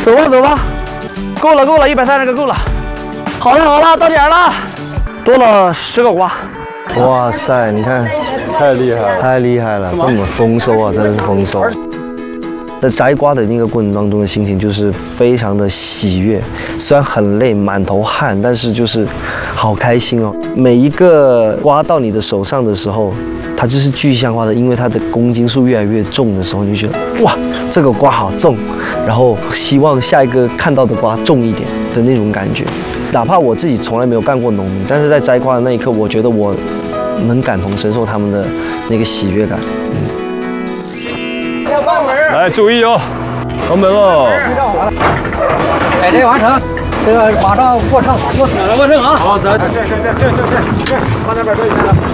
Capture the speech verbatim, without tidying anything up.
走吧走吧，够了够了，一百三十个够了。好了好了，到点了，多了十个瓜。哇塞，你看， 太厉害了， 太厉害了，这么丰收啊，真的是丰收。在摘瓜的那个过程当中的心情就是非常的喜悦，虽然很累，满头汗，但是就是好开心哦。每一个瓜到你的手上的时候，它就是具象化的，因为它的公斤数越来越重的时候，你就觉得哇，这个瓜好重，然后希望下一个看到的瓜重一点的那种感觉。哪怕我自己从来没有干过农民，但是在摘瓜的那一刻，我觉得我能感同身受他们的那个喜悦感。嗯。 要关门， 来注意哦，关门喽！ 改摘完成，这个马上过秤，过过秤啊！ 好，咱这这这这这这，往那边坐一下。